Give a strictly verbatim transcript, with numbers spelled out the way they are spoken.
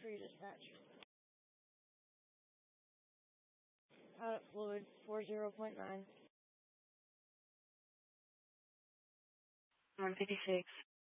for your dispatch. Pilot fluid four zero point nine. one fifty-six.